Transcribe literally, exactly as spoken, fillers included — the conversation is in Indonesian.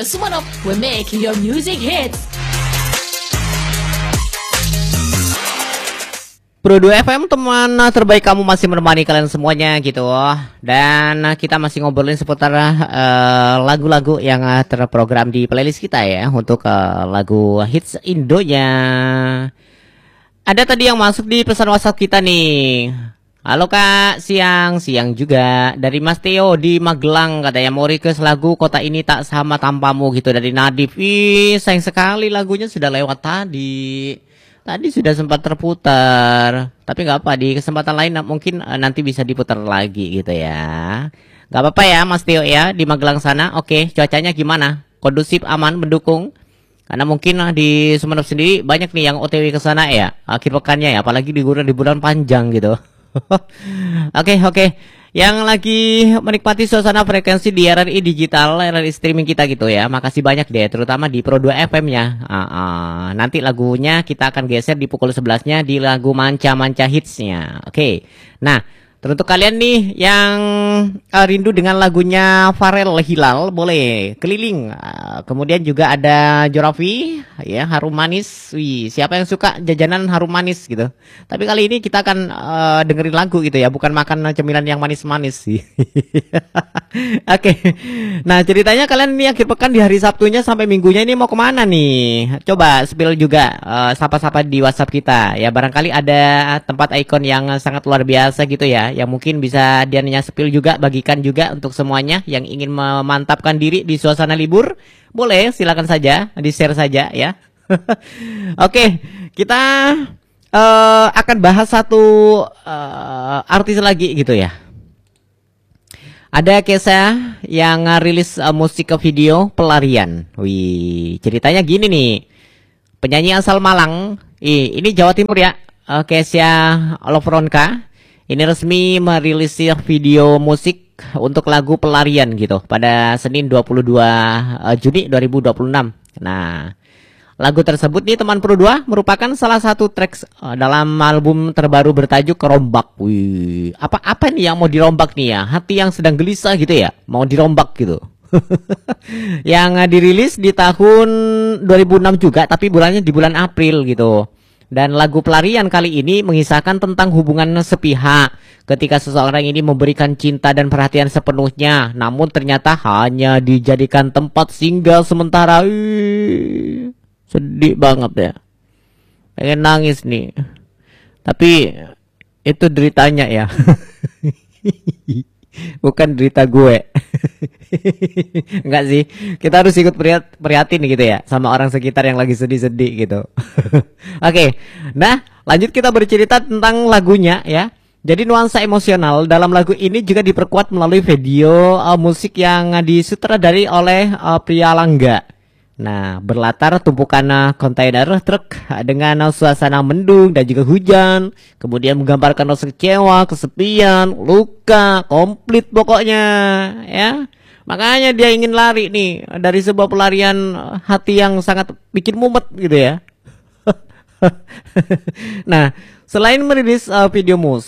Sumanop, we make your music hits. Pro dua F M, teman terbaik kamu, masih menemani kalian semuanya gitu. Dan kita masih ngobrolin seputar uh, lagu-lagu yang uh, terprogram di playlist kita ya, untuk uh, lagu hits Indonya. Ada tadi yang masuk di pesan WhatsApp kita nih. Halo Kak, siang, siang juga. Dari Mas Theo di Magelang, katanya mau request lagu Kota Ini Tak Sama Tanpamu gitu dari Nadif. Ih, sayang sekali lagunya sudah lewat tadi. Tadi sudah sempat terputar. Tapi nggak apa, di kesempatan lain mungkin uh, nanti bisa diputar lagi gitu ya. Nggak apa-apa ya Mas Theo ya, di Magelang sana. Oke, cuacanya gimana? Kondusif, aman, mendukung? Karena mungkin uh, di Sumeneb sendiri banyak nih yang O T W ke sana ya, akhir pekannya ya, apalagi di bulan di bulan panjang gitu. Oke oke, yang lagi menikmati suasana frekuensi di R R I digital, R R I streaming kita gitu ya, makasih banyak deh, terutama di Pro dua F M-nya. uh, uh, Nanti lagunya kita akan geser di pukul sebelas-nya di lagu Manca-Manca Hitsnya. Oke, nah teruntuk kalian nih yang uh, rindu dengan lagunya Farel Hilal, boleh keliling. Uh, kemudian juga ada Jorafi ya, Harum Manis. Wih, siapa yang suka jajanan harum manis gitu. Tapi kali ini kita akan uh, dengerin lagu gitu ya, bukan makan cemilan yang manis-manis sih. Oke. Nah, ceritanya kalian nih akhir pekan di hari Sabtunya sampai Minggunya ini mau kemana nih? Coba spill juga, uh, sapa-sapa di WhatsApp kita ya. Barangkali ada tempat ikon yang sangat luar biasa gitu ya, yang mungkin bisa Diannya spill juga, bagikan juga untuk semuanya yang ingin memantapkan diri di suasana libur. Boleh, silakan saja, di-share saja ya. Oke, kita uh, akan bahas satu uh, artis lagi gitu ya. Ada Kesha yang rilis uh, musik ke video Pelarian. Wih, ceritanya gini nih. Penyanyi asal Malang, ih, ini Jawa Timur ya, uh, Kesha Lovronka. Ini resmi merilis video musik untuk lagu Pelarian gitu pada Senin dua puluh dua Juni dua ribu dua puluh enam. Nah, lagu tersebut nih teman Pro dua merupakan salah satu track uh, dalam album terbaru bertajuk Kerombak. Wih, apa apa nih yang mau dirombak nih ya? Hati yang sedang gelisah gitu ya, mau dirombak gitu. Yang uh, dirilis di tahun dua ribu enam juga, tapi bulannya di bulan April gitu. Dan lagu Pelarian kali ini mengisahkan tentang hubungan sepihak ketika seseorang ini memberikan cinta dan perhatian sepenuhnya, namun ternyata hanya dijadikan tempat singgah sementara. Ih, sedih banget ya, pengen nangis nih, tapi itu deritanya ya. Bukan derita gue. Enggak sih, kita harus ikut prihat, prihatin gitu ya sama orang sekitar yang lagi sedih-sedih gitu. Oke, nah lanjut kita bercerita tentang lagunya ya. Jadi nuansa emosional dalam lagu ini juga diperkuat melalui video uh, musik yang disutradari oleh uh, pria Langga. Nah, berlatar tumpukan uh, kontainer truk dengan uh, suasana mendung dan juga hujan. Kemudian menggambarkan rasa kecewa, kesepian, luka, komplit pokoknya ya. Makanya dia ingin lari nih dari sebuah pelarian hati yang sangat bikin mumet gitu ya. Nah, selain merilis uh, video musik